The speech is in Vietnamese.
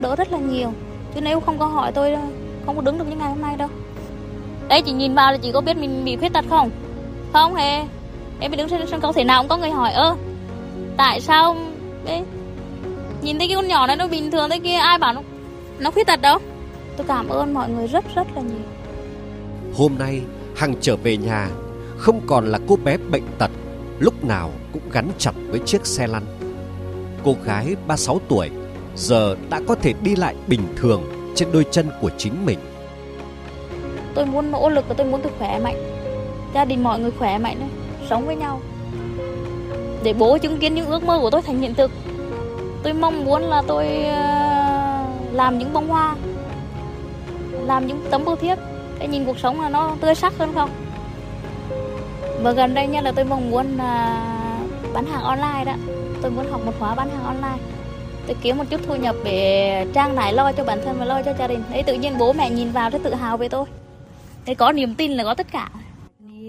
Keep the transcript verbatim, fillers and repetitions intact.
đỡ rất là nhiều. Chứ nếu không có hỏi tôi không có đứng được như ngày hôm nay đâu. Đấy, chị nhìn vào là chị có biết mình bị khuyết tật không? Không hề. Em bị đứng trên sân khấu thể nào cũng có người hỏi ơ tại sao đấy, nhìn thấy cái con nhỏ này nó bình thường thế kia, ai bảo nó, nó khuyết tật đâu. Tôi cảm ơn mọi người rất rất là nhiều. Hôm nay Hằng trở về nhà không còn là cô bé bệnh tật lúc nào cũng gắn chặt với chiếc xe lăn. Cô gái ba mươi sáu tuổi giờ đã có thể đi lại bình thường trên đôi chân của chính mình. Tôi muốn nỗ lực và tôi muốn tôi khỏe mạnh, gia đình mọi người khỏe mạnh, sống với nhau để bố chứng kiến những ước mơ của tôi thành hiện thực. Tôi mong muốn là tôi làm những bông hoa, làm những tấm bưu thiếp để nhìn cuộc sống là nó tươi sắc hơn không. Và gần đây nhất là tôi mong muốn là bán hàng online đó. Tôi muốn học một khóa bán hàng online để kiếm một chút thu nhập để trang trải lo cho bản thân và lo cho gia đình. Đấy, tự nhiên bố mẹ nhìn vào rất tự hào về tôi. Đấy, có niềm tin là có tất cả.